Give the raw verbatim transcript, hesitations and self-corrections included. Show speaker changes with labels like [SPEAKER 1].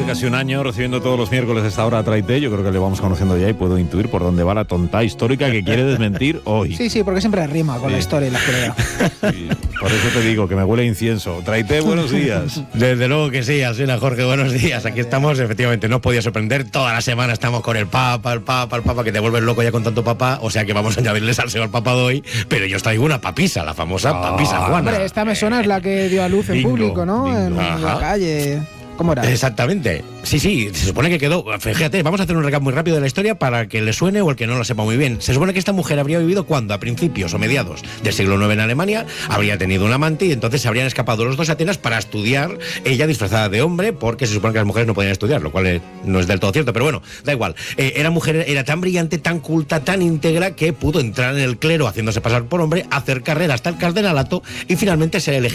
[SPEAKER 1] de casi un año recibiendo todos los miércoles a esta hora a Traité, yo creo que le vamos conociendo ya y puedo intuir por dónde va la tonta histórica que quiere desmentir hoy.
[SPEAKER 2] Sí, sí, porque siempre rima con
[SPEAKER 1] Sí.
[SPEAKER 2] la historia y la pelea.
[SPEAKER 1] Sí, por eso te digo que me huele a incienso. Traité, buenos días.
[SPEAKER 3] Desde luego que sí, Alsina, Jorge, buenos días. Aquí estamos, efectivamente, no os podía sorprender. Toda la semana estamos con el Papa, el Papa, el Papa, que te vuelves loco ya con tanto Papa. O sea que vamos a añadirle salseo al Papa de hoy. Pero yo os traigo una papisa, la famosa
[SPEAKER 1] Ah,
[SPEAKER 3] papisa Juana.
[SPEAKER 2] Hombre, esta me suena es la que dio a luz en
[SPEAKER 1] Bingo,
[SPEAKER 2] público, ¿no?
[SPEAKER 1] bingo.
[SPEAKER 2] En
[SPEAKER 3] Ajá.
[SPEAKER 2] la calle. ¿Cómo era?
[SPEAKER 3] Exactamente. Sí, sí, se supone que quedó. Fíjate, vamos a hacer un recap muy rápido de la historia para que le suene o el que no lo sepa muy bien. Se supone que esta mujer habría vivido cuando, a principios o mediados del siglo noveno en Alemania, habría tenido un amante y entonces se habrían escapado los dos a Atenas para estudiar, ella disfrazada de hombre, porque se supone que las mujeres no podían estudiar, lo cual eh, no es del todo cierto, pero bueno, da igual. Eh, era mujer, era tan brillante, tan culta, tan íntegra que pudo entrar en el clero haciéndose pasar por hombre, hacer carrera hasta el cardenalato y finalmente ser elegida